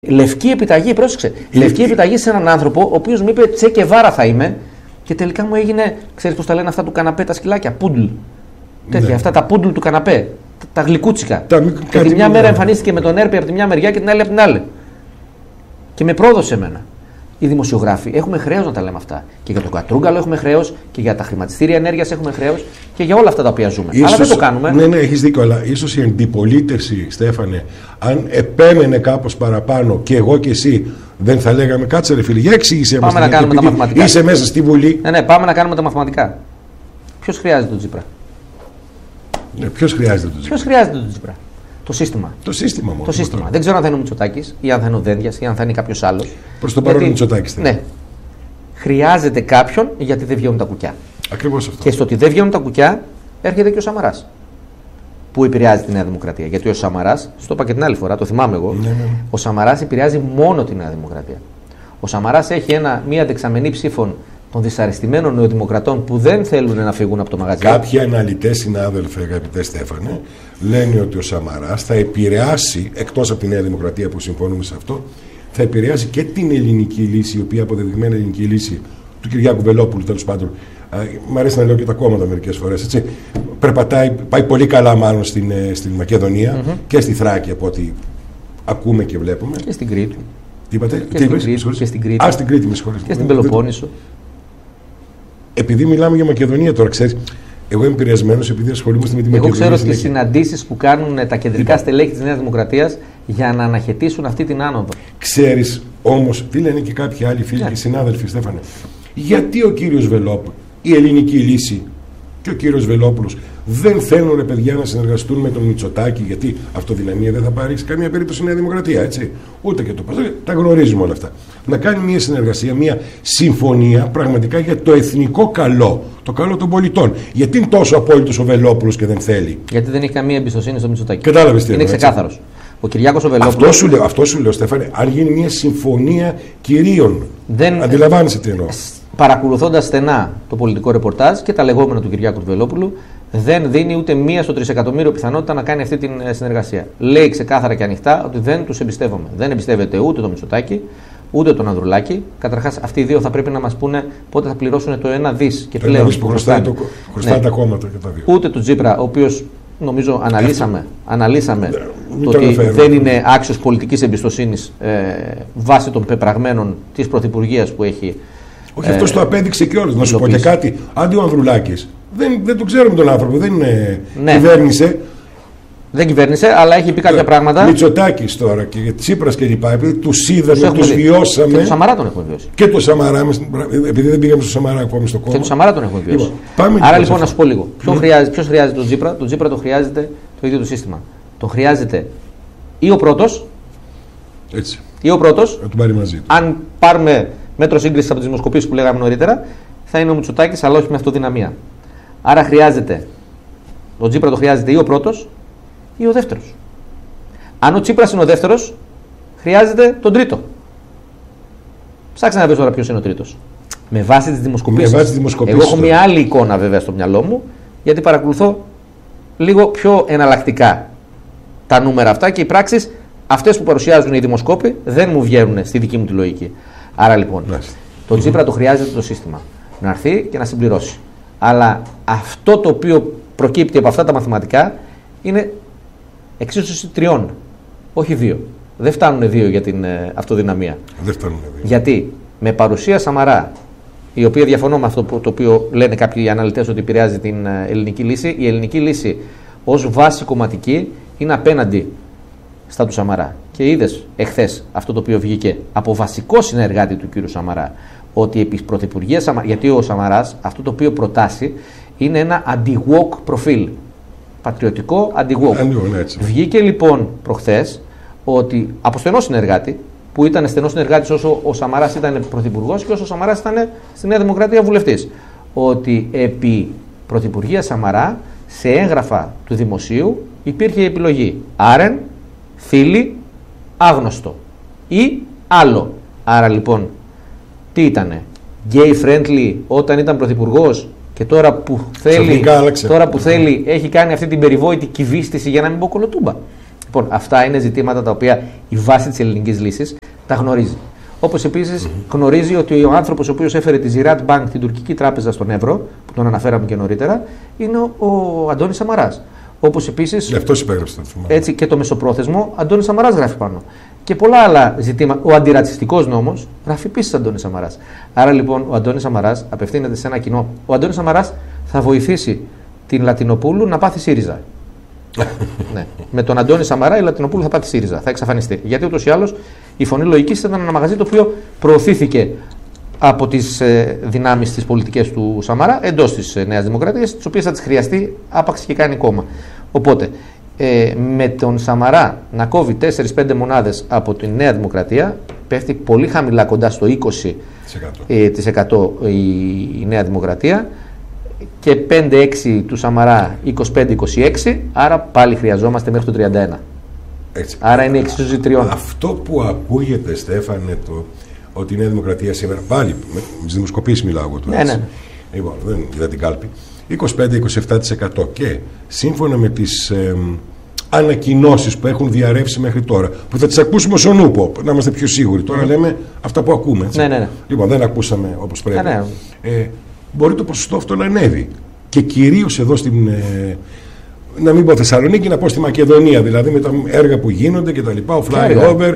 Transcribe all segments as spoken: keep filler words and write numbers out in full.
Λευκή επιταγή, πρόσεξε. Λευκή επιταγή σε έναν άνθρωπο ο οποίος μου είπε Τσε Γκεβάρα θα είμαι και τελικά μου έγινε, ξέρεις πώς τα λένε αυτά του καναπέ, τα σκυλάκια, πούντλ. Τέτοια, ναι. Αυτά τα πούντλ του καναπέ, τα, τα γλυκούτσικα. Τα, και τη μια μέρα εμφανίστηκε με τον έρπη από τη μια μεριά και την άλλη από την άλλη. Και με πρόδωσε εμένα. Οι δημοσιογράφοι έχουμε χρέος να τα λέμε αυτά. Και για το Κατρούγκαλο έχουμε χρέος και για τα χρηματιστήρια ενέργειας έχουμε χρέος και για όλα αυτά τα οποία ζούμε. Ίσως, αλλά δεν το κάνουμε. Ναι, ναι, έχεις δίκιο. Αλλά ίσως η αντιπολίτευση, Στέφανε, αν επέμενε κάπως παραπάνω και εγώ και εσύ, δεν θα λέγαμε κάτσε ρε φίλε, για εξήγησέ μας. Πάμε να κάνουμε τα μαθηματικά. Είσαι μέσα στη Βουλή. Ναι, ναι, πάμε να κάνουμε τα μαθηματικά. Ποιος χρειάζεται τον Τσίπρα? Ναι, ποιος χρειάζεται τον Τσίπρα? Ποιος χρειάζεται τον Τσίπρα? Το σύστημα. Το σύστημα μόνο. Το σύστημα. Δεν ξέρω αν θα είναι ο Μητσοτάκης ή αν θα είναι ο Δένδιας ή αν θα είναι κάποιος άλλος. Προς το παρόν ο Μητσοτάκης. Ναι. Χρειάζεται κάποιον γιατί δεν βγαίνουν τα κουκιά. Ακριβώς αυτό. Και στο ότι δεν βγαίνουν τα κουκιά έρχεται και ο Σαμαράς. Που επηρεάζει τη Νέα Δημοκρατία. Γιατί ο Σαμαράς, στο είπα και την άλλη φορά, το θυμάμαι εγώ, ναι, ναι. Ο Σαμαράς επηρεάζει μόνο τη Νέα Δημοκρατία. Ο Σαμαράς έχει ένα, μία δεξαμενή ψήφων των δυσαρεστημένων νεοδημοκρατών που δεν θέλουν να φύγουν από το μαγαζί. Κάποιοι αναλυτές, συνάδελφε, αγαπητέ Στέφανε, λένε ότι ο Σαμαράς θα επηρεάσει, εκτός από τη Νέα Δημοκρατία που συμφωνούμε σε αυτό, θα επηρεάσει και την ελληνική λύση, η οποία αποδεδειγμένη ελληνική λύση του Κυριάκου Βελόπουλου, τέλος πάντων. Μ' αρέσει να λέω και τα κόμματα μερικές φορές. Έτσι. Περπατάει, πάει πολύ καλά μάλλον στην, στην Μακεδονία mm-hmm. και στη Θράκη από ό,τι ακούμε και βλέπουμε. Και στην Κρήτη. Τι είπατε, και, τι στην είπες, Κρήτη, και στην Κρήτη. Α, στην Κρήτη, με συγχωρείτε. Και στην Πελοπόννησο. Επειδή μιλάμε για Μακεδονία τώρα, ξέρεις, εγώ είμαι επηρεασμένος επειδή ασχολούμαστε με τη εγώ Μακεδονία. Εγώ ξέρω τις συναντήσεις που κάνουν τα κεντρικά στελέχη της Νέας Δημοκρατίας για να αναχαιτήσουν αυτή την άνοδο. Ξέρεις όμως, τι λένε και κάποιοι άλλοι φίλοι yeah. και συνάδελφοι, Στέφανε, γιατί ο κύριος Βελόπουλος, η ελληνική λύση και ο κύριος Βελόπουλος δεν θέλουν ρε παιδιά να συνεργαστούν με τον Μητσοτάκη, γιατί αυτοδυναμία δεν θα πάρει σε καμία περίπτωση η Νέα Δημοκρατία, έτσι. Ούτε και το Πασόκ, τα γνωρίζουμε όλα αυτά. Να κάνει μια συνεργασία, μια συμφωνία πραγματικά για το εθνικό καλό, το καλό των πολιτών. Γιατί είναι τόσο απόλυτος ο Βελόπουλος και δεν θέλει? Γιατί δεν έχει καμία εμπιστοσύνη στο Μητσοτάκη. Κατάλαβες τι είναι ξεκάθαρος. Ο Κυριάκος ο Βελόπουλος. Αυτό σου λέω, αυτό σου λέω Στέφανε, αν γίνει μια συμφωνία κυρίων. Δεν... Αντιλαμβάνεσαι τι εννοώ. Παρακολουθώντας στενά το πολιτικό ρεπορτάζ και τα λεγόμενα του Κυριάκου του Βελόπουλου, δεν δίνει ούτε μία στο τρισεκατομμύριο πιθανότητα να κάνει αυτή τη συνεργασία. Λέει ξεκάθαρα και ανοιχτά ότι δεν τους εμπιστεύομαι. Δεν εμπιστεύεται ούτε τον Μητσοτάκη, ούτε τον Ανδρουλάκη. Καταρχάς, αυτοί οι δύο θα πρέπει να μας πούνε πότε θα πληρώσουν το ένα δις και πλέον. Που χρωστάει, το, χρωστάει ναι. τα κόμματα και τα δύο. Ούτε τον Τσίπρα, ο οποίος νομίζω αναλύσαμε, αναλύσαμε ναι, το ότι δεν είναι άξιος πολιτικής εμπιστοσύνης ε, βάσει των πεπραγμένων της Πρωθυπουργίας που έχει. Όχι, ε, αυτό το απέδειξε κιόλας. Να σου πω και κάτι. Άντι ο Ανδρουλάκης. Δεν, δεν τον ξέρουμε τον άνθρωπο. Δεν είναι, ναι. κυβέρνησε. Δεν κυβέρνησε, αλλά έχει πει κάποια πράγματα. Μητσοτάκης τώρα και Τσίπρας και λοιπά. Επειδή τους είδαμε, τους, τους βιώσαμε. Και τον Σαμαρά τον έχουμε βιώσει. Και τον Σαμαρά, επειδή δεν πήγαμε στο Σαμαρά ακόμη στο κόμμα. Και τον Σαμαρά τον έχουμε βιώσει. Λοιπόν, άρα λοιπόν να σου πω λίγο. Ποιος mm. χρειάζεται, χρειάζεται τον Τσίπρα? Τον Τσίπρα το χρειάζεται το ίδιο το σύστημα. Το χρειάζεται ή ο πρώτος. Έτσι. Ή ο πρώτος. Να τον πάρει μαζί του. Αν πάρουμε μέτρο σύγκριση από τις δημοσκοπήσεις που λέγαμε νωρίτερα, θα είναι ο Μητσοτάκης, αλλά όχι με αυτοδυναμία. Άρα χρειάζεται, ο Τσίπρα το χρειάζεται ή ο πρώτος ή ο δεύτερος. Αν ο Τσίπρας είναι ο δεύτερος, χρειάζεται τον τρίτο. Ψάξτε να βρεις τώρα ποιος είναι ο τρίτος. Με βάση τις δημοσκοπήσεις. Με βάση τις δημοσκοπήσεις. Εγώ έχω μια άλλη εικόνα βέβαια στο μυαλό μου, γιατί παρακολουθώ λίγο πιο εναλλακτικά τα νούμερα αυτά και οι πράξεις αυτές που παρουσιάζουν οι δημοσκόποι δεν μου βγαίνουν στη δική μου τη λογική. Άρα λοιπόν, yes. το Τσίπρα mm-hmm. το χρειάζεται το σύστημα. Να έρθει και να συμπληρώσει. Αλλά αυτό το οποίο προκύπτει από αυτά τα μαθηματικά είναι εξίσωση τριών, όχι δύο. Δεν φτάνουν δύο για την ε, αυτοδυναμία. Δεν φτάνουν δύο. Γιατί με παρουσία Σαμαρά, η οποία διαφωνώ με αυτό το οποίο λένε κάποιοι αναλυτές ότι επηρεάζει την ε, ελληνική λύση, η ελληνική λύση ως βάση κομματική είναι απέναντι στα του Σαμαρά. Και είδες εχθές αυτό το οποίο βγήκε από βασικό συνεργάτη του κ. Σαμαρά, ότι επί πρωθυπουργία Σαμαρά, γιατί ο Σαμαράς αυτό το οποίο προτάσει είναι ένα αντι-woke προφίλ. Πατριωτικό αντι-woke. Βγήκε λοιπόν προχθές ότι από στενό συνεργάτη, που ήταν στενό συνεργάτης όσο ο Σαμαράς ήταν πρωθυπουργός και όσο ο Σαμαράς ήταν στη Νέα Δημοκρατία βουλευτής, ότι επί πρωθυπουργία Σαμαρά σε έγγραφα του δημοσίου υπήρχε η επιλογή Άρεν, Φίλη, άγνωστο ή άλλο. Άρα λοιπόν, τι ήτανε, gay friendly όταν ήταν πρωθυπουργός και τώρα που θέλει, τώρα που θέλει έχει κάνει αυτή την περιβόητη κυβίστηση για να μην πω κολοτούμπα. Λοιπόν, αυτά είναι ζητήματα τα οποία η βάση της ελληνικής λύσης τα γνωρίζει. Όπως επίσης mm-hmm. γνωρίζει ότι ο άνθρωπος ο οποίος έφερε τη Ziraat Bank, την τουρκική τράπεζα στον Εύρο, που τον αναφέραμε και νωρίτερα, είναι ο, ο Αντώνης Σαμαράς. Όπως επίσης. Αυτός υπέγραψε το θυμάμαι. Έτσι και το μεσοπρόθεσμο, Αντώνης Σαμαράς γράφει πάνω. Και πολλά άλλα ζητήματα. Ο αντιρατσιστικός νόμος γράφει επίσης Αντώνης Σαμαράς. Άρα λοιπόν ο Αντώνης Σαμαράς απευθύνεται σε ένα κοινό. Ο Αντώνης Σαμαράς θα βοηθήσει την Λατινοπούλου να πάθει ΣΥΡΙΖΑ. Ναι. Με τον Αντώνη Σαμαρά η Λατινοπούλου θα πάθει ΣΥΡΙΖΑ. Θα εξαφανιστεί. Γιατί ούτως ή άλλως η Φωνή Λογικής ήταν ένα μαγαζί το οποίο προωθήθηκε από τις ε, δυνάμεις της πολιτικές του Σαμαρά εντός της ε, Νέας Δημοκρατίας, τις οποίες θα τις χρειαστεί άπαξ και κάνει κόμμα. Οπότε ε, με τον Σαμαρά να κόβει τέσσερις πέντε μονάδες από τη Νέα Δημοκρατία, πέφτει πολύ χαμηλά, κοντά στο είκοσι τοις εκατό ε, η, η Νέα Δημοκρατία, και πέντε έξι του Σαμαρά είκοσι πέντε είκοσι έξι, άρα πάλι χρειαζόμαστε μέχρι το τριάντα ένα. Έτσι. Άρα είναι εξίσου τριών. Αυτό που ακούγεται, Στέφανε, το, ότι η Νέα Δημοκρατία σήμερα, πάλι με τις δημοσκοπήσεις μιλάω εγώ τώρα, ναι, ναι. Λοιπόν, δεν είδα την κάλπη, είκοσι πέντε είκοσι επτά τοις εκατό, και σύμφωνα με τις ε, ανακοινώσεις που έχουν διαρρεύσει μέχρι τώρα, που θα τις ακούσουμε ως ο νούπο, να είμαστε πιο σίγουροι. Τώρα mm. λέμε αυτά που ακούμε. Έτσι. Ναι, ναι, ναι. Λοιπόν, δεν ακούσαμε όπως πρέπει. Ναι, ναι. Ε, μπορεί το ποσοστό αυτό να ανέβει. Και κυρίως εδώ στην, ε, να μην πω Θεσσαλονίκη, να πω στη Μακεδονία, δηλαδή με τα έργα που γίνονται και τα λοιπά, ο flyover.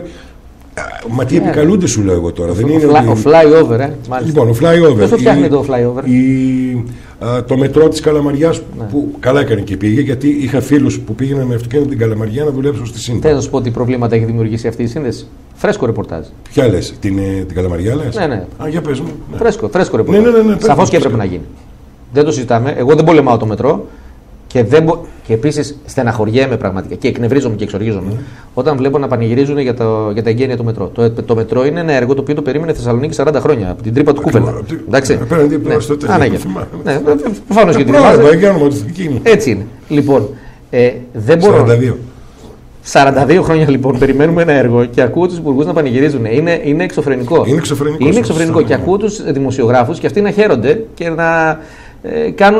Μα τι επικαλούνται, σου λέω εγώ τώρα. Ο, δεν ο, είναι fly, ότι... ο flyover, ε, Λοιπόν, ο flyover. Πώς το φτιάχνει το flyover? Η, α, το μετρό της Καλαμαριάς, ναι. που καλά έκανε και πήγε, γιατί είχα φίλους που πήγαιναν με αυτοκίνητο την Καλαμαριά να δουλέψουν στη σύνδεση. Θέλω να σου πω τι προβλήματα έχει δημιουργήσει αυτή η σύνδεση. Φρέσκο ρεπορτάζ. Ποια λες, την, την Καλαμαριά λες? Ναι, ναι. Α, για πες μου. Ναι. Φρέσκο, φρέσκο ρεπορτάζ. Ναι, ναι, ναι, ναι, σαφώς και έπρεπε να γίνει. Δεν το συζητάμε. Εγώ δεν πολεμάω το μετρό. Και, μπο... και επίσης στεναχωριέμαι πραγματικά και εκνευρίζομαι και εξοργίζομαι mm. όταν βλέπω να πανηγυρίζουν για, το... για τα εγγένεια του μετρό. Το... το μετρό είναι ένα έργο το οποίο το περίμενε η Θεσσαλονίκη σαράντα χρόνια από την τρύπα του Κούβελα. Εντάξει. Απέναντι από το τέλος. Ναι, προφανώς και την θυμάσαι. Έτσι είναι. Λοιπόν, ε, δεν μπορώ. σαράντα δύο. σαράντα δύο χρόνια λοιπόν περιμένουμε ένα έργο και ακούω τους υπουργούς να πανηγυρίζουν. Είναι, είναι εξωφρενικό. Είναι εξωφρενικό. Είναι εξωφρενικό. Και ακούω τους δημοσιογράφους και αυτοί να χαίρονται και να ε, κάνουν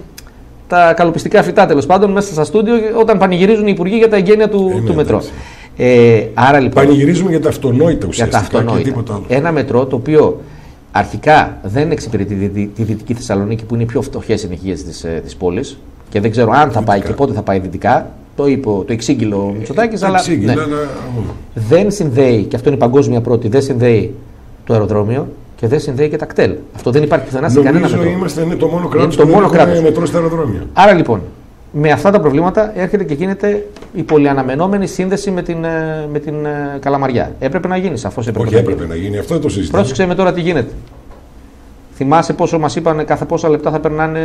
τα καλοπιστικά φυτά, τέλος πάντων, μέσα στα στούντιο όταν πανηγυρίζουν οι υπουργοί για τα εγγένεια του, ε, του μετρό. Ε, άρα, λοιπόν, πανηγυρίζουμε για τα αυτονόητα ουσιαστικά. Για τα αυτονόητα. Και τίποτα άλλο. Ένα μετρό το οποίο αρχικά δεν εξυπηρετεί τη, τη, τη Δυτική Θεσσαλονίκη, που είναι οι πιο φτωχές συνοικίες της, της πόλης, και δεν ξέρω αν θα δυτικά πάει και πότε θα πάει δυτικά. Το είπε, το εξήγηλε ο Μητσοτάκης, αλλά, ναι. αλλά δεν συνδέει, και αυτό είναι η παγκόσμια πρώτη, δεν συνδέει το αεροδρόμιο και δεν συνδέει και τα κτέλ. Αυτό δεν υπάρχει πουθενά σε κανένα μετρό. Είμαστε είναι το μόνο κράτος που δεν έχουμε μετρό στα αεροδρόμια. Άρα λοιπόν, με αυτά τα προβλήματα έρχεται και γίνεται η πολυαναμενόμενη σύνδεση με την, με την Καλαμαριά. Έπρεπε να γίνει, σαφώς έπρεπε. Όχι, να έπρεπε γίνει. να γίνει. Αυτό δεν το συζητάμε. Πρόσεξε με τώρα τι γίνεται. Θυμάσαι πόσο μας είπαν κάθε πόσα λεπτά θα περνάνε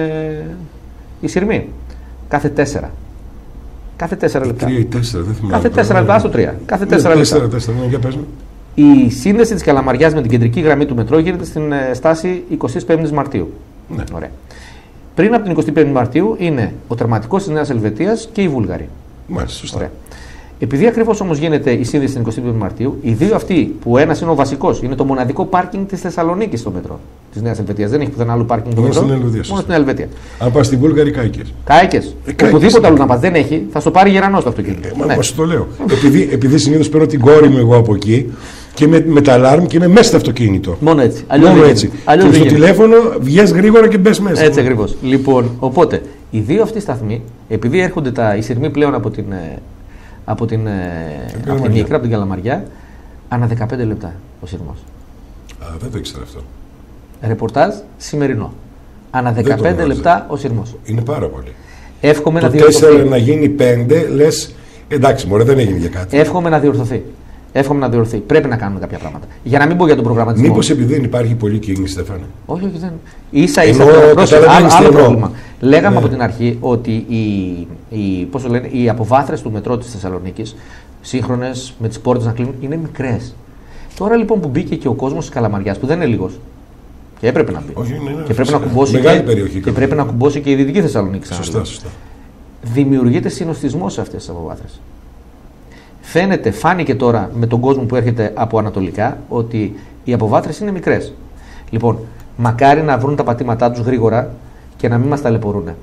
οι σειρμοί? Κάθε τέσσερα. Κάθε τέσσερα λεπτά. Τρία ή τέσσερα, δεν θυμάμαι. Κάθε τέσσερα λεπτά, στο τρία. Κάθε τέσσερα λεπτά. Τέσσερα, τέσσερα, ναι, για πες μου. Η σύνδεση της Καλαμαριάς με την κεντρική γραμμή του μετρό γίνεται στην στάση εικοστή πέμπτη Μαρτίου. Ναι. Ωραία. Πριν από την εικοστή πέμπτη Μαρτίου είναι ο τερματικός της Νέας Ελβετίας και οι Βούλγαροι. Μάλιστα, σωστά. Ωραία. Επειδή ακριβώς όμως γίνεται η σύνδεση στην εικοστή πέμπτη Μαρτίου, οι δύο αυτοί, που ένας είναι ο βασικός, είναι το μοναδικό πάρκινγκ της Θεσσαλονίκης στο μετρό της Νέας Ελβετίας. Δεν έχει πουθενά άλλο πάρκινγκ στο μετρό. Μόνο στην Ελβετία. Αν πας στην Βούλγαρη, κάηκες. Κάηκες. Ε, Οπουδήποτε άλλο να πας δεν έχει, θα στο πάρει γερανός το αυτοκίνητο. Ε, μα, ναι. Σου το λέω. επειδή επειδή συνήθως παίρνω την κόρη μου εγώ από εκεί και με, με τα αλάρμ και είμαι μέσα στο αυτοκίνητο. Μόνο έτσι. Μόνο έτσι. Αλλιώς και στο τηλέφωνο βγες γρήγορα και μπες μέσα. Έτσι ακριβώς. Λοιπόν, οπότε οι δύο αυτοί σταθμοί, επειδή έρχονται τα εισειρμοί πλέον από την. Από την, από την Ίκρα, από την Καλαμαριά, ανά δεκαπέντε λεπτά ο σειρμός. Α, δεν το ήξερα αυτό. Ρεπορτάζ σημερινό. Ανά δεκαπέντε λεπτά ο σειρμός. Είναι πάρα πολύ. Εύχομαι το να διορθωθεί. τέσσερα να γίνει πέντε, λες, εντάξει, μωρέ, δεν έγινε για κάτι. Εύχομαι να διορθωθεί. Εύχομαι να διορθωθεί. Πρέπει να κάνουμε κάποια πράγματα. Για να μην πω για τον προγραμματισμό. Μήπως επειδή δεν υπάρχει πολλή κίνηση, Στέφανε? Όχι, όχι, δεν. Ίσα ίσα. Άλλο, άλλο πρόβλημα. Λέγαμε ναι. από την αρχή ότι η, η, πώς το λένε, οι αποβάθρες του μετρό της Θεσσαλονίκης, σύγχρονες, με τις πόρτες να κλείνουν, είναι μικρές. Τώρα λοιπόν που μπήκε και ο κόσμος της Καλαμαριάς, που δεν είναι λίγος, και έπρεπε να μπει. Όχι, ναι, ναι, και πρέπει να κουμπώσει και, περιοχή, και, πρέπει να κουμπώσει και η Δυτική Θεσσαλονίκη. Σωστά, σωστά. Δημιουργείται συνοστισμός σε αυτές τις αποβάθρες. Φαίνεται, φάνηκε τώρα με τον κόσμο που έρχεται από ανατολικά, ότι οι αποβάθρες είναι μικρές. Λοιπόν, μακάρι να βρουν τα πατήματά τους γρήγορα και να μην μας ταλαιπωρούν.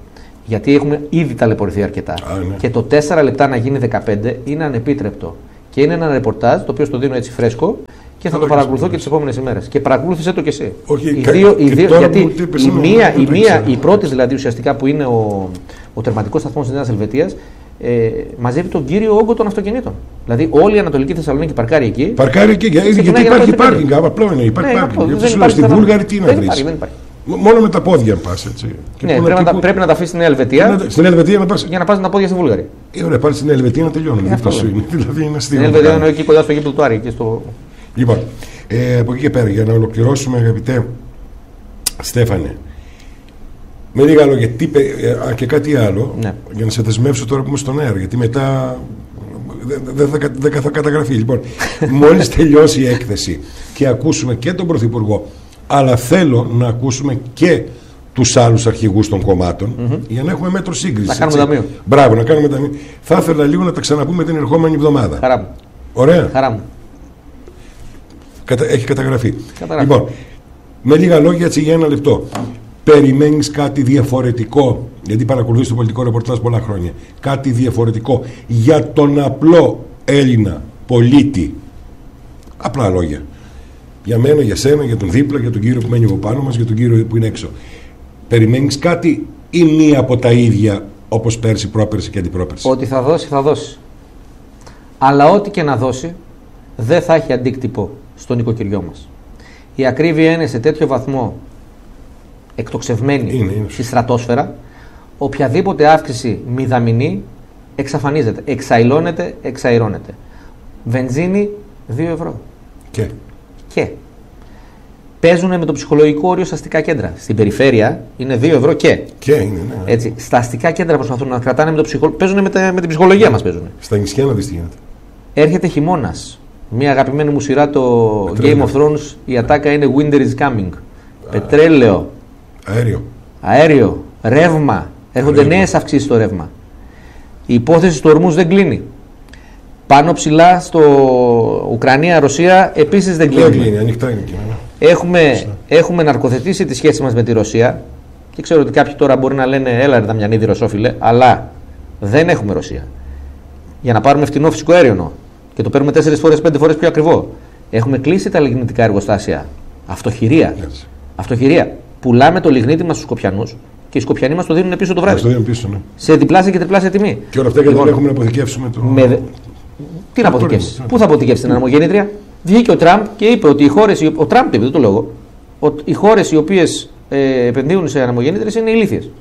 Γιατί έχουμε ήδη ταλαιπωρηθεί αρκετά. Α, ναι. Και το τέσσερα λεπτά να γίνει δεκαπέντε είναι ανεπίτρεπτο. Και είναι ένα ρεπορτάζ το οποίο στο δίνω έτσι φρέσκο και θα Αλλά το παρακολουθώ και τις επόμενες ημέρες. Και παρακολούθησε το και εσύ. Όχι, οι κα... δύο, οι δύο, γιατί είπες, η, μία, η, μία, η η πρώτη δηλαδή ουσιαστικά που είναι ο, ο τερματικός σταθμός της Νέας Ελβετίας ε, μαζεύει τον κύριο όγκο των αυτοκινήτων. Δηλαδή όλη η Ανατολική Θεσσαλονίκη παρκάρει εκεί. Παρκάρει εκεί, γιατί υπάρχει πάρκινγκ. Απλό είναι, υπάρχει πάρκινγκ. Στη Βούλγαρη τι να βρει. Μόνο με τα πόδια πα. Ναι, πρέπει, να, που... πρέπει να τα αφήσει στην Ελβετία. Στην Ελβετία να πας... Για να πα τα πόδια στη Βούλγαρη. Ε, ωραία, πάλι στην Ελβετία να τελειώνουμε. Δίπλα σου είναι. Δηλαδή είναι αστείο. Στην Ελβετία είναι εκεί κοντά στο γήπεδο του Άρη. Στο... Λοιπόν, ε, από εκεί και πέρα, για να ολοκληρώσουμε, αγαπητέ Στέφανε, με λίγα λόγια, τι, ε, και κάτι άλλο, ναι. Για να σε δεσμεύσω τώρα που είμαι στον αέρα, γιατί μετά δεν δε, δε, δε, δε θα καταγραφεί. Λοιπόν, μόλις τελειώσει η έκθεση και ακούσουμε και τον Πρωθυπουργό, αλλά θέλω να ακούσουμε και τους άλλους αρχηγούς των κομμάτων, mm-hmm. για να έχουμε μέτρο σύγκρισης. Να κάνουμε ταμείο. Μπράβο, να κάνουμε ταμείο. Θα ήθελα λίγο να τα ξαναπούμε την ερχόμενη εβδομάδα. Χαρά μου. Ωραία. Χαρά μου. Κατα... Έχει καταγραφεί. Καταγραφεί. Λοιπόν, με λίγα λόγια έτσι για ένα λεπτό. Περιμένεις κάτι διαφορετικό, γιατί παρακολουθείς το πολιτικό ρεπορτάζ πολλά χρόνια, κάτι διαφορετικό για τον απλό Έλληνα πολίτη? Απλά λόγια. Για μένα, για σένα, για τον δίπλα, για τον κύριο που μένει από πάνω μας, για τον κύριο που είναι έξω. Περιμένεις κάτι ή μία από τα ίδια όπως πέρσι, πρόπερσι και αντιπρόπερσι? Ό,τι θα δώσει, θα δώσει. Αλλά ό,τι και να δώσει, δεν θα έχει αντίκτυπο στο νοικοκυριό μας. Η ακρίβεια είναι σε τέτοιο βαθμό εκτοξευμένη είναι, είναι. στη στρατόσφαιρα, οποιαδήποτε αύξηση μηδαμινή εξαφανίζεται, εξαϊλώνεται, εξαϊρώνεται. Βενζίνη δύο ευρώ. Και. Και. Παίζουν με το ψυχολογικό όριο στα αστικά κέντρα. Στην περιφέρεια είναι δύο ευρώ και. Και είναι, ναι. Έτσι, στα αστικά κέντρα προσπαθούν να κρατάνε με το ψυχο... Παίζουν με, τα... με την ψυχολογία μας. Παίζουν. Στα νησιά να δεις τι γίνεται. Έρχεται χειμώνας. Μια αγαπημένη μου σειρά, το Πετρέλαιο. Game of Thrones, η ατάκα είναι Winter is coming. Α, πετρέλαιο. Αέριο. Αέριο. Ρεύμα. Έρχονται νέες αυξήσεις στο ρεύμα. Η υπόθεση του ορμούς δεν κλείνει. Πάνω ψηλά στο Ουκρανία-Ρωσία επίσης δεν κλείνει. Δεν κλείνει, ανοιχτά είναι εκεί. Έχουμε, έχουμε ναρκοθετήσει τη σχέση μας με τη Ρωσία και ξέρω ότι κάποιοι τώρα μπορεί να λένε έλα ρε Δαμιανίδη Ρωσόφιλε, αλλά δεν έχουμε Ρωσία. Για να πάρουμε φτηνό φυσικό αέριο και το παίρνουμε τέσσερις φορές, πέντε φορές πιο ακριβό. Έχουμε κλείσει τα λιγνητικά εργοστάσια. Αυτοχειρία. Yes. Αυτοχειρία. Πουλάμε το λιγνίτη μας στους Σκοπιανούς και οι Σκοπιανοί μας το δίνουν πίσω το βράδυ. Μας το δίνουν πίσω, ναι. Σε διπλάσια και τριπλάσια τιμή. Και όλα αυτά γιατί λοιπόν, δεν έχουμε να αποθηκεύσουμε το. Με... Τι να αποθηκεύσει, πού θα αποθηκεύσει την ανεμογεννήτρια? Βγήκε ο Τραμπ και είπε ότι οι χώρες. Ο Τραμπ είπε, δεν το λέω εγώ, ότι οι χώρες οι οποίες ε, επενδύουν σε ανεμογεννήτριες είναι ηλίθιες.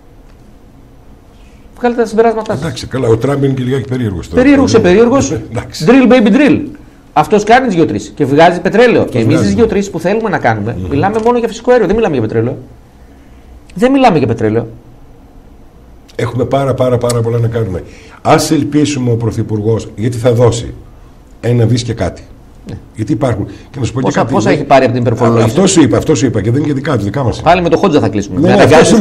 Βγάλετε τα συμπεράσματά σας. Εντάξει, καλά, ο Τραμπ είναι και λιγάκι περίεργος. Περίεργος σε περίεργος. Drill baby drill. Αυτός κάνει τις γεωτρήσεις και βγάζει πετρέλαιο. Και εμείς τις γεωτρήσεις που θέλουμε να κάνουμε, mm-hmm. μιλάμε μόνο για φυσικό αέριο, δεν μιλάμε για πετρέλαιο. Δεν μιλάμε για πετρέλαιο. Έχουμε πάρα πάρα πάρα πολλά να κάνουμε. Ας ελπίσουμε ο Πρωθυπουργός, γιατί θα δώσει ένα δις και κάτι. Ναι. Γιατί υπάρχουν. Και να σου πω πόσα, κάτι, πόσα ναι. έχει πάρει από την υπερφορολόγηση? Αυτό σου είπα, αυτό σου είπα και δεν είναι και δικά του, δικά μας. Πάλι με το Χόντζα θα κλείσουμε. Ναι, με αναγκάζει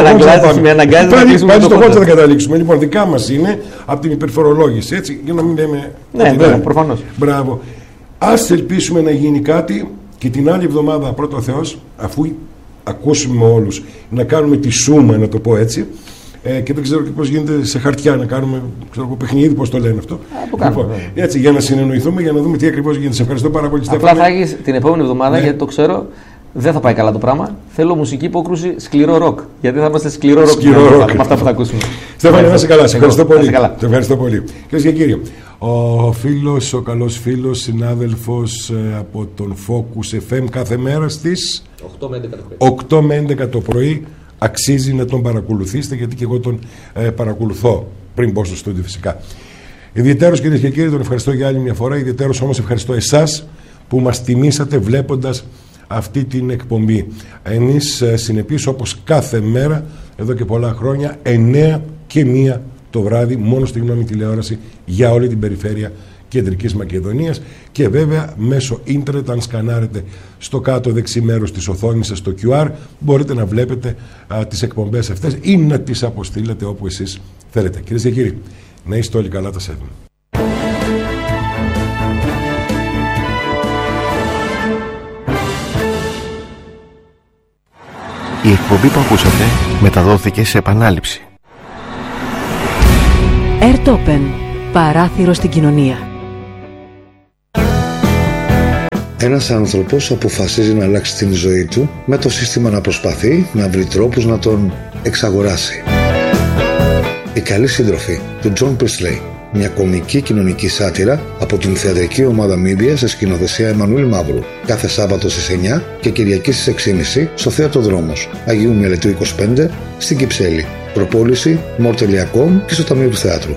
να κλείσουμε. Πάλι στο Χόντζα θα καταλήξουμε. Λοιπόν, δικά μας είναι από την υπερφορολόγηση. Έτσι, για να μην λέμε. Ναι, βέβαια, προφανώς. Μπράβο. Ας ελπίσουμε να γίνει κάτι και την άλλη εβδομάδα, πρώτο ο Θεός, αφού ακούσουμε όλους, να κάνουμε τη σούμα, να το πω έτσι. Ε, και δεν ξέρω και πώς γίνεται σε χαρτιά να κάνουμε ξέρω, παιχνίδι, πώς το λένε αυτό. Α, λοιπόν, έτσι, για να συνεννοηθούμε, για να δούμε τι ακριβώς γίνεται. Σε ευχαριστώ πάρα πολύ, Στέφανε. Απλά θα έχεις την επόμενη εβδομάδα, ναι. γιατί το ξέρω, δεν θα πάει καλά το πράγμα. Θέλω μουσική υπόκρουση σκληρό ροκ. Γιατί θα είμαστε σκληρό ροκ με αυτά που θα ακούσουμε. Στέφανε, να είσαι καλά. Σε ευχαριστώ πολύ. Σε ευχαριστώ πολύ. Κυρίες και κύριοι, ο φίλος, ο καλός φίλος, συνάδελφος ε, από τον Focus εφ εμ κάθε μέρα στις οκτώ με έντεκα το πρωί. Αξίζει να τον παρακολουθήσετε, γιατί και εγώ τον ε, παρακολουθώ πριν μπω στο στούντιο φυσικά. Ιδιαιτέρως, κυρίες και κύριοι, τον ευχαριστώ για άλλη μια φορά. Ιδιαιτέρως όμως ευχαριστώ εσάς που μας τιμήσατε βλέποντας αυτή την εκπομπή. Εμείς ε, συνεπείς όπως κάθε μέρα εδώ και πολλά χρόνια εννέα και μία το βράδυ μόνο στη γνώμη τηλεόραση για όλη την περιφέρεια Κεντρικής Μακεδονίας και βέβαια μέσω ίντερνετ, αν σκανάρετε στο κάτω δεξί μέρος της οθόνης σας το κιου αρ, μπορείτε να βλέπετε α, τις εκπομπές αυτές ή να τις αποστείλετε όπου εσείς θέλετε. Κυρίες και κύριοι, να είστε όλοι καλά, τα σέβομαι. Η εκπομπή που ακούσατε μεταδόθηκε σε επανάληψη. Airtopen. Παράθυρο στην κοινωνία. Ένας άνθρωπος αποφασίζει να αλλάξει την ζωή του με το σύστημα να προσπαθεί να βρει τρόπους να τον εξαγοράσει. Η καλή σύντροφη του John Priestley. Μια κομική κοινωνική σάτυρα από την θεατρική ομάδα Media σε σκηνοθεσία Εμμανουήλ Μαύρου. Κάθε Σάββατο στις εννιά και Κυριακή στις έξι και μισή στο Θέατρο Δρόμος, Αγίου Μελετίου είκοσι πέντε, στην Κυψέλη. Προπόληση μορ τελεία κομ και στο Ταμείο του Θεάτρου.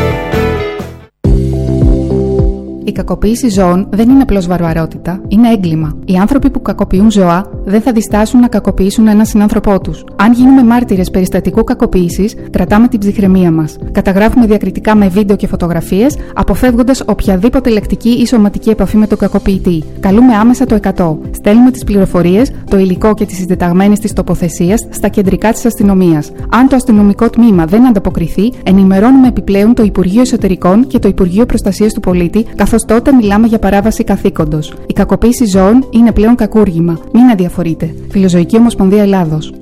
Η κακοποίηση ζώων δεν είναι απλώς βαρβαρότητα, είναι έγκλημα. Οι άνθρωποι που κακοποιούν ζώα δεν θα διστάσουν να κακοποιήσουν έναν συνάνθρωπό τους. Αν γίνουμε μάρτυρες περιστατικού κακοποίησης, κρατάμε την ψυχραιμία μας. Καταγράφουμε διακριτικά με βίντεο και φωτογραφίες, αποφεύγοντας οποιαδήποτε λεκτική ή σωματική επαφή με τον κακοποιητή. Καλούμε άμεσα το εκατό. Στέλνουμε τις πληροφορίες, το υλικό και τις συντεταγμένες της τοποθεσίας στα κεντρικά της αστυνομίας. Αν το αστυνομικό τμήμα δεν ανταποκριθεί, ενημερώνουμε επιπλέον το Υπουργείο Εσωτερικών και το Υπουργείο Προστασίας του Πολίτη, καθώς τότε μιλάμε για παράβαση καθήκοντος. Η κακοποίηση ζώων είναι πλέον κακούργημα. Μην αδιαφορείτε. Φιλοζωική Ομοσπονδία Ελλάδος.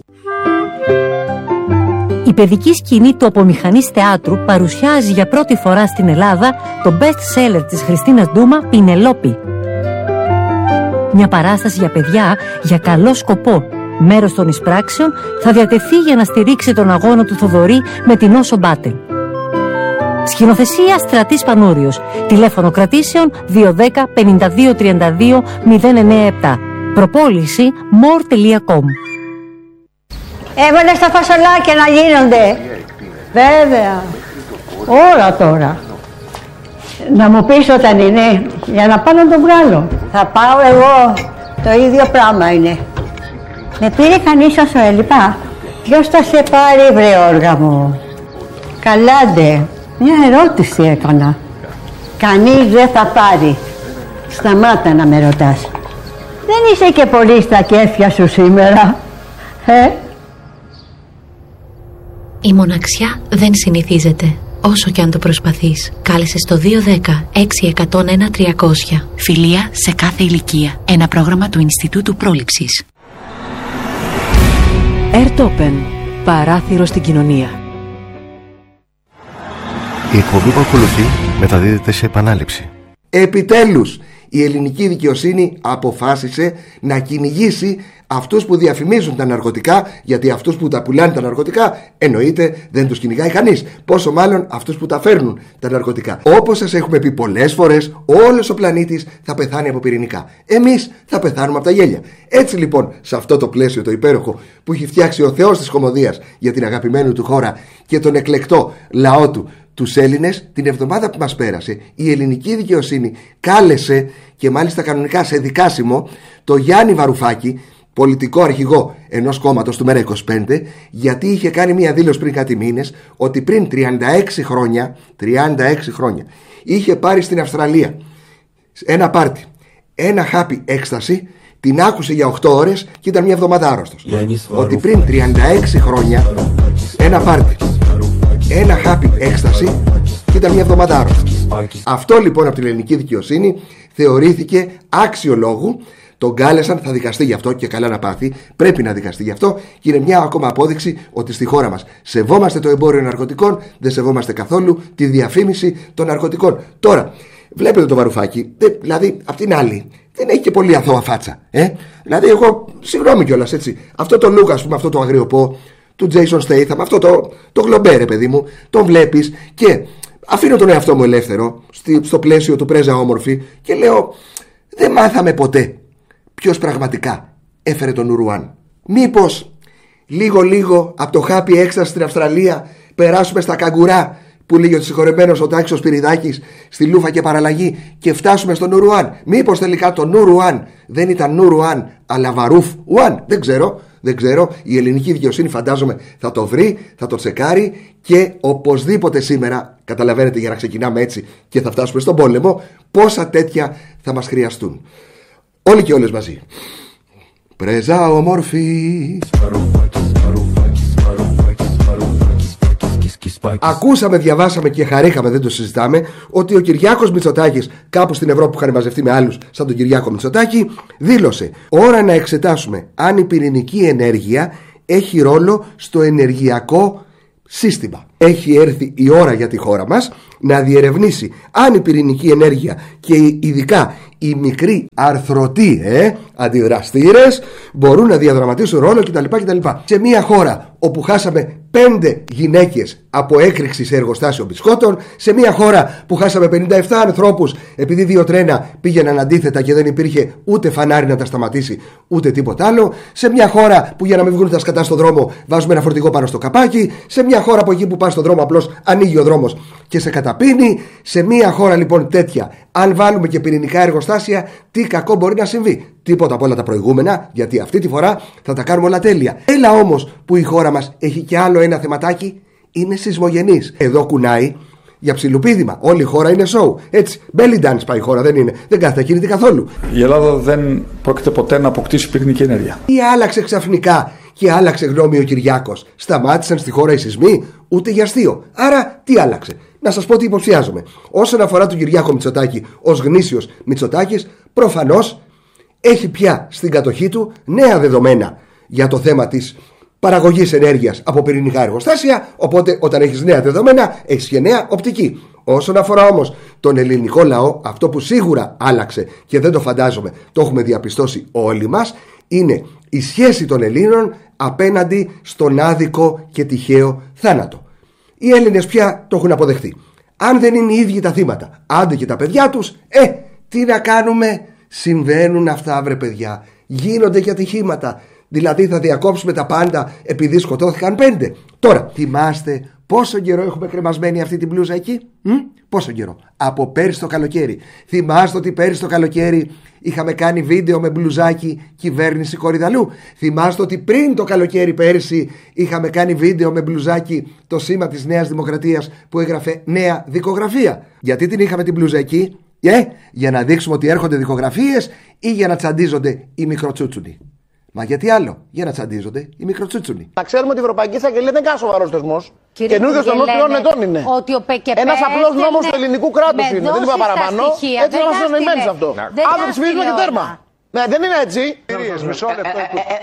Η παιδική σκηνή του Απομηχανής Θεάτρου παρουσιάζει για πρώτη φορά στην Ελλάδα το best seller της Χριστίνας Ντούμα, Πινελόπη. Μια παράσταση για παιδιά για καλό σκοπό. Μέρος των εισπράξεων θα διατεθεί για να στηρίξει τον αγώνα του Θοδωρή με την Όσο Μπάτεν. Σκηνοθεσία Στρατής Πανούριος. Τηλέφωνο κρατήσεων δύο ένα μηδέν πέντε δύο τρία δύο μηδέν εννιά επτά. Προπόληση μορ τελεία κομ. Έβαλες τα φασολάκια να γίνονται. Βέβαια. Όλα τώρα. Να μου πεις όταν είναι, για να πάω να τον βγάλω. Θα πάω εγώ. Το ίδιο πράγμα είναι. Με πήρε κανείς όσο έλειπα. Ποιος θα σε πάρει, βρε όργα μου? Καλάντε. Μια ερώτηση έκανα. Κανείς δεν θα πάρει. Σταμάτα να με ρωτάς. Δεν είσαι και πολύ στα κέφια σου σήμερα, ε? Η μοναξιά δεν συνηθίζεται, όσο και αν το προσπαθείς. Κάλεσε στο δύο ένα μηδέν έξι ένα μηδέν ένα τριακόσια. Φιλία σε κάθε ηλικία. Ένα πρόγραμμα του Ινστιτούτου Πρόληψης. Airtopen. Παράθυρο στην κοινωνία. Η εκπομπή που ακολουθεί μεταδίδεται σε επανάληψη. Επιτέλους, η ελληνική δικαιοσύνη αποφάσισε να κυνηγήσει αυτούς που διαφημίζουν τα ναρκωτικά, γιατί αυτούς που τα πουλάνε τα ναρκωτικά εννοείται δεν τους κυνηγάει κανείς. Πόσο μάλλον αυτούς που τα φέρνουν τα ναρκωτικά. Όπως σας έχουμε πει πολλές φορές, όλος ο πλανήτης θα πεθάνει από πυρηνικά. Εμείς θα πεθάνουμε από τα γέλια. Έτσι λοιπόν, σε αυτό το πλαίσιο το υπέροχο που έχει φτιάξει ο Θεός της Κωμωδίας για την αγαπημένη του χώρα και τον εκλεκτό λαό του, τους Έλληνες, την εβδομάδα που μας πέρασε, η ελληνική δικαιοσύνη κάλεσε, και μάλιστα κανονικά σε δικάσιμο, το Γιάννη Βαρουφάκη, πολιτικό αρχηγό ενός κόμματος του Μέρα είκοσι πέντε, γιατί είχε κάνει μια δήλωση πριν κάτι μήνες ότι πριν τριάντα έξι χρόνια, τριάντα έξι χρόνια είχε πάρει στην Αυστραλία ένα πάρτι, ένα χάπι έκσταση, την άκουσε για οκτώ ώρες και ήταν μια εβδομάδα άρρωστος. Ότι πριν τριάντα έξι χρόνια ένα πάρτι, ένα χάπι έκσταση και ήταν μια εβδομάδα άρρωστος. Αυτό λοιπόν από την ελληνική δικαιοσύνη θεωρήθηκε άξιο λόγου. Τον κάλεσαν, θα δικαστεί γι' αυτό και καλά να πάθει. Πρέπει να δικαστεί γι' αυτό και είναι μια ακόμα απόδειξη ότι στη χώρα μας σεβόμαστε το εμπόριο ναρκωτικών, δεν σεβόμαστε καθόλου τη διαφήμιση των ναρκωτικών. Τώρα, βλέπετε το Βαρουφάκι, δηλαδή απ' την άλλη δεν έχει και πολύ αθώα φάτσα. Ε? Δηλαδή, εγώ συγγνώμη κιόλας έτσι. Αυτό το look, ας πούμε, αυτό το αγριοπό του Jason Statham, αυτό το, το γλομπέρε, παιδί μου, τον βλέπεις και αφήνω τον εαυτό μου ελεύθερο στο πλαίσιο του πρέζα όμορφη και λέω, δεν μάθαμε ποτέ ποιος πραγματικά έφερε τον Ουρουάν. Μήπως λίγο λίγο από το χάπι έκσταση στην Αυστραλία περάσουμε στα καγκουρά που λέγει ο συγχωρεμένος ο Τάξος Σπυριδάκης στη Λούφα και παραλλαγή και φτάσουμε στον Ουρουάν? Μήπως τελικά το Ουρουάν δεν ήταν Ουρουάν αλλά Βαρούφ Ουάν? Δεν ξέρω, δεν ξέρω. Η ελληνική δικαιοσύνη φαντάζομαι θα το βρει, θα το τσεκάρει και οπωσδήποτε σήμερα, καταλαβαίνετε, για να ξεκινάμε έτσι και θα φτάσουμε στον πόλεμο, πόσα τέτοια θα μας χρειαστούν. Όλοι και όλες μαζί. Πρέζα όμορφη. Ακούσαμε, διαβάσαμε και χαρήκαμε, δεν το συζητάμε, ότι ο Κυριάκος Μητσοτάκης, κάπου στην Ευρώπη που είχαν μαζευτεί με άλλους σαν τον Κυριάκο Μητσοτάκη, δήλωσε: ώρα να εξετάσουμε αν η πυρηνική ενέργεια έχει ρόλο στο ενεργειακό σύστημα. Έχει έρθει η ώρα για τη χώρα μας να διερευνήσει αν η πυρηνική ενέργεια και ειδικά οι μικροί αρθρωτοί ε, αντιδραστήρες μπορούν να διαδραματίσουν ρόλο κτλ, κτλ. Σε μια χώρα όπου χάσαμε πέντε γυναίκες από έκρηξη σε εργοστάσιο μπισκότων, σε μια χώρα που χάσαμε πενήντα επτά ανθρώπους επειδή δύο τρένα πήγαιναν αντίθετα και δεν υπήρχε ούτε φανάρι να τα σταματήσει ούτε τίποτα άλλο, σε μια χώρα που για να μην βγουν τα σκατά στον δρόμο βάζουμε ένα φορτηγό πάνω στο καπάκι, σε μια χώρα από εκεί που πας στον δρόμο απλώς ανοίγει ο δρόμος και σε καταπίνει, σε μια χώρα λοιπόν τέτοια, αν βάλουμε και πυρηνικά εργοστάσια, τι κακό μπορεί να συμβεί? Τίποτα από όλα τα προηγούμενα, γιατί αυτή τη φορά θα τα κάνουμε όλα τέλεια. Έλα όμως που η χώρα μας έχει και άλλο ένα θεματάκι, είναι σεισμογενής. Εδώ κουνάει για ψιλοπίδημα. Όλη η χώρα είναι show. Έτσι, belly dance πάει η χώρα, δεν είναι. Δεν κάθεται ακίνητη καθόλου. Η Ελλάδα δεν πρόκειται ποτέ να αποκτήσει πυρηνική ενέργεια. Τι άλλαξε ξαφνικά και άλλαξε γνώμη ο Κυριάκος? Σταμάτησαν στη χώρα οι σεισμοί, ούτε για αστείο. Άρα τι άλλαξε? Να σας πω τι υποψιάζομαι. Όσον αφορά τον Κυριάκο Μητσοτάκη ως γνήσιος Μητσοτάκης, προφανώς έχει πια στην κατοχή του νέα δεδομένα για το θέμα της παραγωγής ενέργειας από πυρηνικά εργοστάσια. Οπότε, όταν έχεις νέα δεδομένα, έχεις και νέα οπτική. Όσον αφορά όμως τον ελληνικό λαό, αυτό που σίγουρα άλλαξε και δεν το φαντάζομαι, το έχουμε διαπιστώσει όλοι μας, είναι η σχέση των Ελλήνων απέναντι στον άδικο και τυχαίο θάνατο. Οι Έλληνες πια το έχουν αποδεχτεί. Αν δεν είναι οι ίδιοι τα θύματα, άντε και τα παιδιά τους, ε, τι να κάνουμε? Συμβαίνουν αυτά, βρε παιδιά. Γίνονται και ατυχήματα. Δηλαδή θα διακόψουμε τα πάντα επειδή σκοτώθηκαν πέντε. Τώρα, θυμάστε πόσο καιρό έχουμε κρεμασμένη αυτή την μπλούζα εκεί? Μ? Πόσο καιρό? Από πέρυσι το καλοκαίρι. Θυμάστε ότι πέρυσι το καλοκαίρι είχαμε κάνει βίντεο με μπλουζάκι κυβέρνηση Κορυδαλού? Θυμάστε ότι πριν το καλοκαίρι πέρυσι είχαμε κάνει βίντεο με μπλουζάκι το σήμα της Νέας Δημοκρατίας που έγραφε Νέα Δικογραφία? Γιατί την είχαμε την μπλούζα εκεί? Ε, για να δείξουμε ότι έρχονται δικογραφίες ή για να τσαντίζονται οι μικροτσούτσουνοι? Μα γιατί άλλο? Για να τσαντίζονται οι μικροτσούτσουνοι. Να ξέρουμε ότι η Ευρωπαϊκή Εισαγγελία δεν είναι κανένα σοβαρό θεσμό. Καινούριο των τριών ετών είναι. Ένα απλό νόμο του ελληνικού κράτους είναι. Δεν είπα παραπάνω. Έτσι να είμαστε εννοημένοι σε αυτό. Αύριο ψηφίζουμε και τέρμα. Ναι, δεν είναι έτσι. Μισό λεπτό.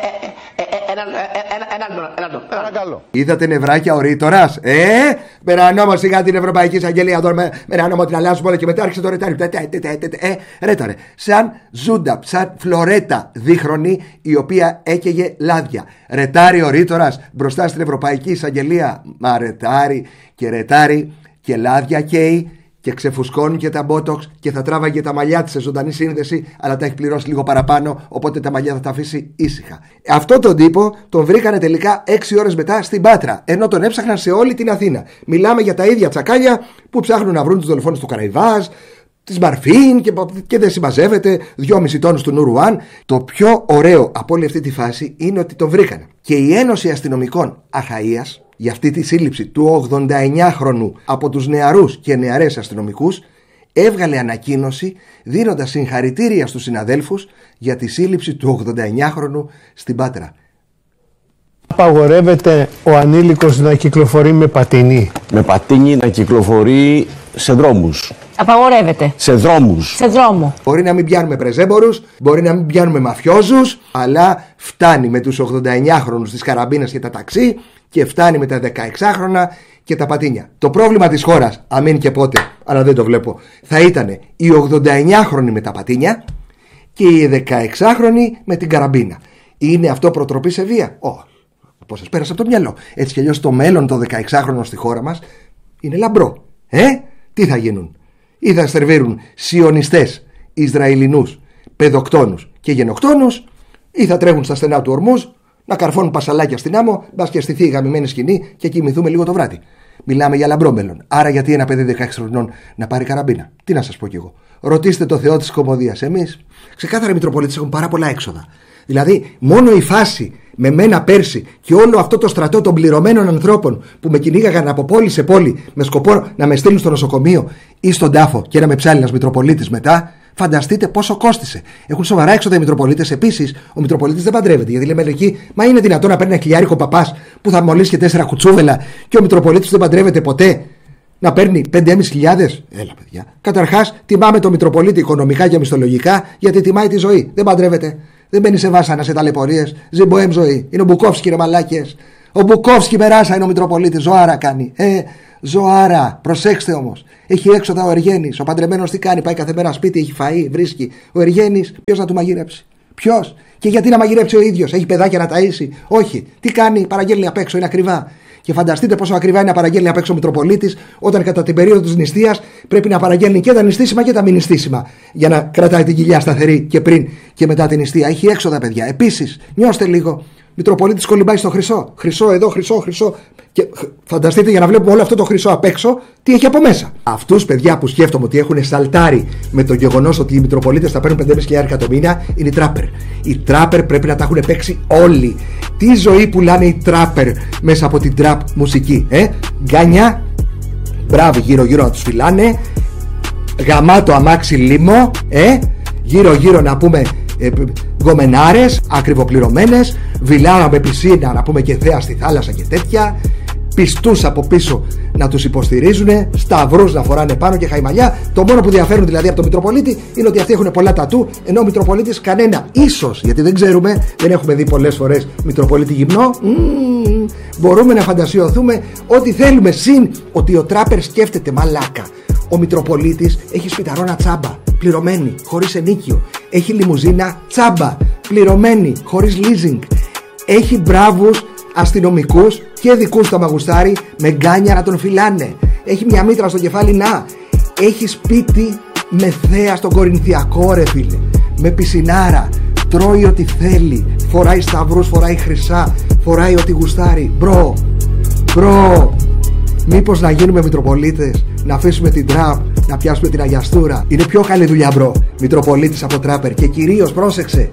Ένα Είδατε νευράκια ο Ρήτορας? Ε, με ένα νόμο σιγά την Ευρωπαϊκή Εισαγγελία εδώ, με ένα νόμο την αλλάζουμε όλα και μετά άρχισε το ρετάρι. Ε, ρέταρε. Σαν ζούντα, σαν φλωρέτα δίχρονη η οποία έκαιγε λάδια. Ρετάρι ο Ρήτορας μπροστά στην Ευρωπαϊκή Εισαγγελία. Μα ρετάρι και ρετάρι και λάδια καίει. Και ξεφουσκώνει και τα μπότοξ και θα τράβαγε τα μαλλιά της σε ζωντανή σύνδεση, αλλά τα έχει πληρώσει λίγο παραπάνω, οπότε τα μαλλιά θα τα αφήσει ήσυχα. Αυτό τον τύπο τον βρήκανε τελικά έξι ώρες μετά στην Πάτρα, ενώ τον έψαχναν σε όλη την Αθήνα. Μιλάμε για τα ίδια τσακάλια που ψάχνουν να βρουν τους δολοφόνους του Καραϊβάζ, της Μαρφίν και, και δεν συμμαζεύεται, δυόμισι τόνους του Νουρουάν. Το πιο ωραίο από όλη αυτή τη φάση είναι ότι τον βρήκανε. Και η Ένωση Αστυνομικών Αχαΐας, για αυτή τη σύλληψη του ογδονταεννιάχρονου από τους νεαρούς και νεαρές αστυνομικούς, έβγαλε ανακοίνωση δίνοντας συγχαρητήρια στους συναδέλφους για τη σύλληψη του ογδονταεννιάχρονου στην Πάτρα. Απαγορεύεται ο ανήλικος να κυκλοφορεί με πατίνι. Με πατίνι να κυκλοφορεί σε δρόμους. Απαγορεύεται. Σε δρόμους. Σε δρόμο. Μπορεί να μην πιάνουμε πρεζέμπορους, μπορεί να μην πιάνουμε μαφιόζους, αλλά φτάνει με τους ογδονταεννιάχρονους της καραμπίνας και τα ταξί και φτάνει με τα δεκαεξάχρονα και τα πατίνια. Το πρόβλημα της χώρας, αμήν και πότε, αλλά δεν το βλέπω, θα ήταν οι ογδονταεννιάχρονοι με τα πατίνια και οι δεκαεξάχρονοι με την καραμπίνα. Είναι αυτό προτροπή σε βία? Όχι. Πώς σας πέρασε από το μυαλό? Έτσι κι αλλιώς το μέλλον των δεκαεξάχρονων στη χώρα μας είναι λαμπρό. Ε, τι θα γίνουν? Ή θα σερβίρουν σιωνιστές, Ισραηλινούς, παιδοκτόνους και γενοκτόνους, ή θα τρέχουν στα στενά του Ορμούζ να καρφώνουν πασαλάκια στην άμμο, μπας και στηθεί η γαμημένη σκηνή και κοιμηθούμε λίγο το βράδυ. Μιλάμε για λαμπρό μέλλον. Άρα, γιατί ένα παιδί δεκαέξι χρονών να πάρει καραμπίνα? Τι να σας πω κι εγώ. Ρωτήστε το Θεό της κωμωδίας. Εμείς, ξεκάθαρα οι Μητροπολίτες έχουν πάρα πολλά έξοδα. Δηλαδή, μόνο η φάση με μένα πέρσι και όλο αυτό το στρατό των πληρωμένων ανθρώπων που με κυνήγαγαν από πόλη σε πόλη με σκοπό να με στείλουν στο νοσοκομείο ή στον τάφο και να με ψάλει ένας Μητροπολίτης μετά, φανταστείτε πόσο κόστισε. Έχουν σοβαρά έξοδα οι Μητροπολίτες. Επίσης, ο Μητροπολίτης δεν παντρεύεται. Γιατί λέμε εκεί, μα είναι δυνατόν να παίρνει ένα χιλιάρικο παπάς που θα μολύσει και τέσσερα κουτσούβελα και ο Μητροπολίτης δεν παντρεύεται ποτέ? Να παίρνει πέντε χιλιάδες είκοσι. Έλα, παιδιά. Καταρχάς, τιμάμε το Μητροπολίτη οικονομικά και μισθολογικά γιατί τιμάει τη ζωή. Δεν παντρεύεται. Δεν μπαίνει σε βάσανα, σε ταλαιπωρίες. Ζει μποέμ ζωή. Είναι ο Μπουκόφσκι, ρε μαλάκες. Ο Μπουκόφσκι περάσα είναι ο Μητροπολίτης. Ζωάρα κάνει. Ε, ζωάρα. Προσέξτε όμως. Έχει έξοδα ο Εργένης. Ο παντρεμένος τι κάνει? Πάει κάθε μέρα σπίτι, έχει φαΐ, βρίσκει. Ο Εργένης, ποιος να του μαγειρέψει? Ποιος? Και γιατί να μαγειρέψει ο ίδιος? Έχει παιδάκια να ταΐσει? Όχι. Τι κάνει? Παραγγέλνει απ' έξω, είναι ακριβά. Και φανταστείτε πόσο ακριβά είναι να παραγγέλνει απ' έξω ο Μητροπολίτης, όταν κατά την περίοδο της νηστείας πρέπει να παραγγέλνει και τα νηστίσιμα και τα μη νηστίσιμα, για να κρατάει την κοιλιά σταθερή και πριν και μετά την νηστεία. Έχει έξοδα, παιδιά. Επίσης, νιώστε λίγο. Μητροπολίτης κολυμπάει στο χρυσό. Χρυσό εδώ, χρυσό, χρυσό. Και φανταστείτε, για να βλέπουμε όλο αυτό το χρυσό απ' έξω, τι έχει από μέσα. Αυτούς, παιδιά, που σκέφτομαι ότι έχουν σαλτάρει με το γεγονός ότι οι Μητροπολίτες θα παίρνουν πέντε χιλιάδες πεντακόσια το μήνα, είναι οι τράπερ. Οι τράπερ πρέπει να τα έχουν παίξει όλοι. Τι ζωή πουλάνε οι τράπερ μέσα από την τραπ μουσική, ε? Γκάνια, μπράβο, γύρω-γύρω να τους φυλάνε. Γαμάτο αμάξι λίμο, ε? Γύρω-γύρω να πούμε. Ε, γκομενάρες, ακριβοπληρωμένες, βιλάρα με πισίνα, να πούμε, και θέα στη θάλασσα και τέτοια, πιστούς από πίσω να τους υποστηρίζουν, σταυρούς να φοράνε πάνω και χαϊμαλιά. Το μόνο που διαφέρουν δηλαδή από τον Μητροπολίτη είναι ότι αυτοί έχουν πολλά τατού, ενώ ο Μητροπολίτης κανένα. Ίσως, γιατί δεν ξέρουμε, δεν έχουμε δει πολλές φορές Μητροπολίτη γυμνό. Mm, μπορούμε να φαντασιωθούμε ό,τι θέλουμε, συν ότι ο τράπερ σκέφτεται μαλάκα. Ο Μητροπολίτης έχει σπιταρόνα τσάμπα, πληρωμένη, χωρίς ενίκιο. Έχει λιμουζίνα τσάμπα, πληρωμένη, χωρίς leasing. Έχει μπράβους αστυνομικούς και δικούς στα μαγουστάρι με γκάνια να τον φυλάνε. Έχει μια μήτρα στο κεφάλι, να. Έχει σπίτι με θέα στον Κορινθιακό, ρε φίλε. Με πισινάρα. Τρώει ό,τι θέλει. Φοράει σταυρούς, φοράει χρυσά. Φοράει ό,τι γουστάρει. Μπρο, μπρο. Μήπως να γίνουμε Μητροπολίτες, να αφήσουμε την τραπ, να πιάσουμε την αγιαστούρα? Είναι πιο καλή δουλειά, μπρο, Μητροπολίτης από τράπερ. Και κυρίως, πρόσεξε,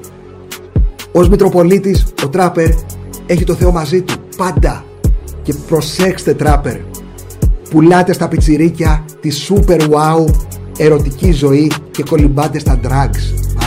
ως Μητροπολίτης ο τράπερ έχει το Θεό μαζί του πάντα. Και προσέξτε, τράπερ, πουλάτε στα πιτσιρίκια τη super wow ερωτική ζωή και κολυμπάτε στα drugs.